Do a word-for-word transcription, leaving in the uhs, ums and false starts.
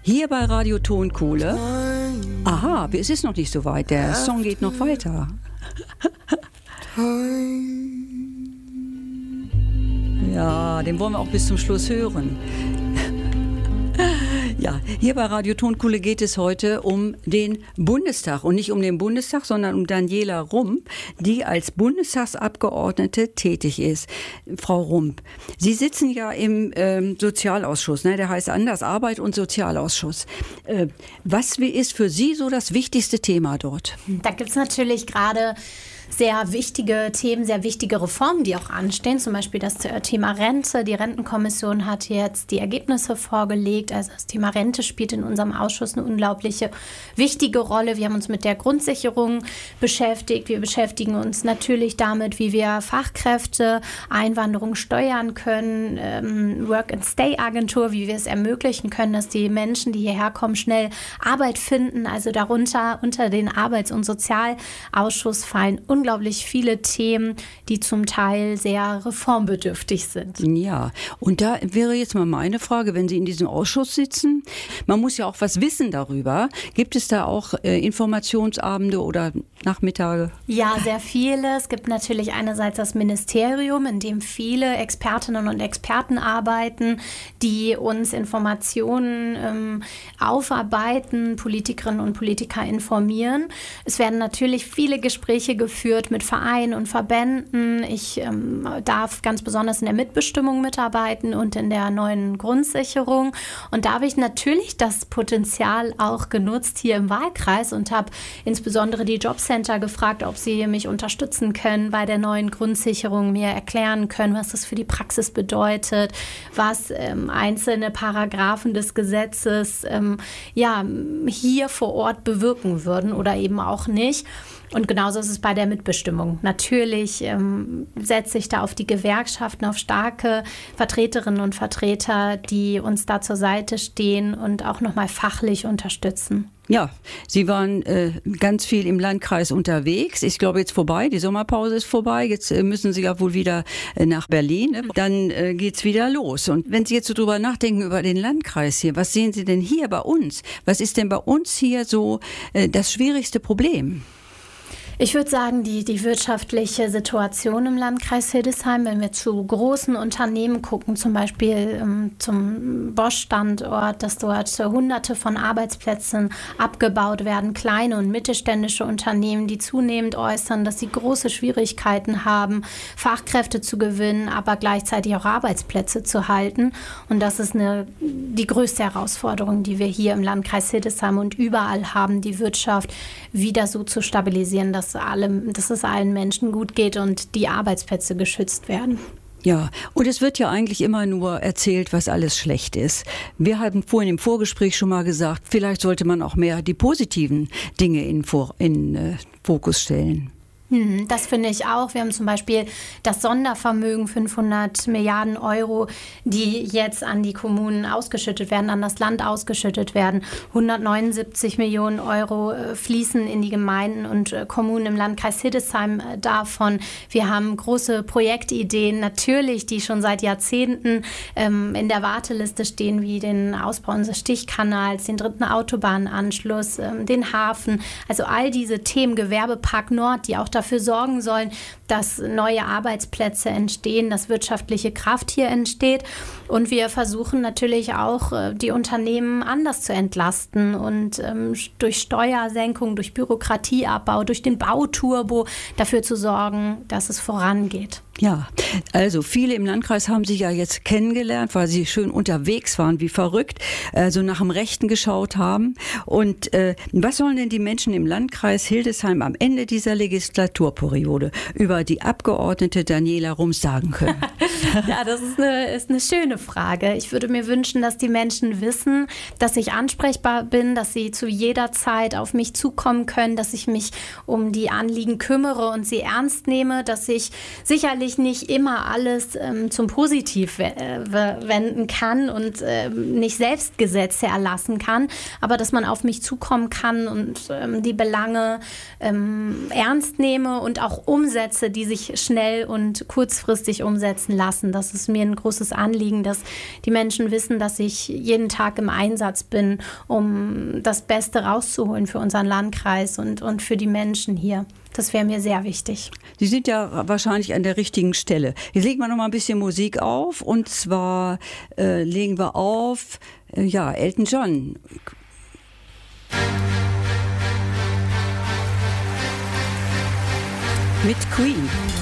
Hier bei Radio Tonkohle. Aha, es ist noch nicht so weit. Der Song geht noch weiter. Ja, den wollen wir auch bis zum Schluss hören. Ja, hier bei Radio Tonkohle geht es heute um den Bundestag und nicht um den Bundestag, sondern um Daniela Rump, die als Bundestagsabgeordnete tätig ist. Frau Rump, Sie sitzen ja im ähm, Sozialausschuss, ne? Der heißt anders, Arbeit und Sozialausschuss. Äh, was ist für Sie so das wichtigste Thema dort? Da gibt es natürlich gerade sehr wichtige Themen, sehr wichtige Reformen, die auch anstehen. Zum Beispiel das Thema Rente. Die Rentenkommission hat jetzt die Ergebnisse vorgelegt. Also das Thema Rente spielt in unserem Ausschuss eine unglaubliche wichtige Rolle. Wir haben uns mit der Grundsicherung beschäftigt. Wir beschäftigen uns natürlich damit, wie wir Fachkräfte, Einwanderung steuern können, ähm, Work-and-Stay-Agentur, wie wir es ermöglichen können, dass die Menschen, die hierher kommen, schnell Arbeit finden. Also darunter, unter den Arbeits- und Sozialausschuss fallen unglaublich viele Themen, die zum Teil sehr reformbedürftig sind. Ja, und da wäre jetzt mal meine Frage, wenn Sie in diesem Ausschuss sitzen, man muss ja auch was wissen darüber. Gibt es da auch äh, Informationsabende oder Nachmittage? Ja, sehr viele. Es gibt natürlich einerseits das Ministerium, in dem viele Expertinnen und Experten arbeiten, die uns Informationen ähm, aufarbeiten, Politikerinnen und Politiker informieren. Es werden natürlich viele Gespräche geführt mit Vereinen und Verbänden. Ich ähm, darf ganz besonders in der Mitbestimmung mitarbeiten und in der neuen Grundsicherung. Und da habe ich natürlich das Potenzial auch genutzt hier im Wahlkreis und habe insbesondere die Jobcenter gefragt, ob sie mich unterstützen können bei der neuen Grundsicherung, mir erklären können, was das für die Praxis bedeutet, was ähm, einzelne Paragraphen des Gesetzes ähm, ja, hier vor Ort bewirken würden oder eben auch nicht. Und genauso ist es bei der Mitbestimmung. Natürlich ähm, setze ich da auf die Gewerkschaften, auf starke Vertreterinnen und Vertreter, die uns da zur Seite stehen und auch nochmal fachlich unterstützen. Ja, Sie waren äh, ganz viel im Landkreis unterwegs. Ich glaube, jetzt vorbei, die Sommerpause ist vorbei. Jetzt äh, müssen Sie ja wohl wieder äh, nach Berlin. Ne? Dann äh, geht's wieder los. Und wenn Sie jetzt so drüber nachdenken über den Landkreis hier, was sehen Sie denn hier bei uns? Was ist denn bei uns hier so äh, das schwierigste Problem? Ich würde sagen, die, die wirtschaftliche Situation im Landkreis Hildesheim, wenn wir zu großen Unternehmen gucken, zum Beispiel ähm, zum Bosch-Standort, dass dort Hunderte von Arbeitsplätzen abgebaut werden, kleine und mittelständische Unternehmen, die zunehmend äußern, dass sie große Schwierigkeiten haben, Fachkräfte zu gewinnen, aber gleichzeitig auch Arbeitsplätze zu halten. Und das ist eine, die größte Herausforderung, die wir hier im Landkreis Hildesheim und überall haben, die Wirtschaft wieder so zu stabilisieren, dass Dass, allem, dass es allen Menschen gut geht und die Arbeitsplätze geschützt werden. Ja, und es wird ja eigentlich immer nur erzählt, was alles schlecht ist. Wir haben vorhin im Vorgespräch schon mal gesagt, vielleicht sollte man auch mehr die positiven Dinge in, in äh, Fokus stellen. Das finde ich auch. Wir haben zum Beispiel das Sondervermögen, fünfhundert Milliarden Euro, die jetzt an die Kommunen ausgeschüttet werden, an das Land ausgeschüttet werden. hundertneunundsiebzig Millionen Euro fließen in die Gemeinden und Kommunen im Landkreis Hildesheim davon. Wir haben große Projektideen, natürlich, die schon seit Jahrzehnten ähm, in der Warteliste stehen, wie den Ausbau unseres Stichkanals, den dritten Autobahnanschluss, ähm, den Hafen. Also all diese Themen, Gewerbepark Nord, die auch dafür sorgen sollen, dass neue Arbeitsplätze entstehen, dass wirtschaftliche Kraft hier entsteht. Und wir versuchen natürlich auch, die Unternehmen anders zu entlasten und ähm, durch Steuersenkung, durch Bürokratieabbau, durch den Bauturbo dafür zu sorgen, dass es vorangeht. Ja, also viele im Landkreis haben sich ja jetzt kennengelernt, weil sie schön unterwegs waren, wie verrückt, also nach dem Rechten geschaut haben. Und äh, was sollen denn die Menschen im Landkreis Hildesheim am Ende dieser Legislaturperiode über die Abgeordnete Daniela Rump sagen können? Ja, das ist eine, ist eine schöne Frage. Ich würde mir wünschen, dass die Menschen wissen, dass ich ansprechbar bin, dass sie zu jeder Zeit auf mich zukommen können, dass ich mich um die Anliegen kümmere und sie ernst nehme, dass ich sicherlich nicht immer alles ähm, zum Positiv äh, wenden kann und äh, nicht selbst Gesetze erlassen kann, aber dass man auf mich zukommen kann und ähm, die Belange ähm, ernst nehme und auch umsetze, Einsätze, die sich schnell und kurzfristig umsetzen lassen. Das ist mir ein großes Anliegen, dass die Menschen wissen, dass ich jeden Tag im Einsatz bin, um das Beste rauszuholen für unseren Landkreis und, und für die Menschen hier. Das wäre mir sehr wichtig. Sie sind ja wahrscheinlich an der richtigen Stelle. Jetzt legen wir noch mal ein bisschen Musik auf. Und zwar äh, legen wir auf, äh, ja, Elton John. Mit Queen.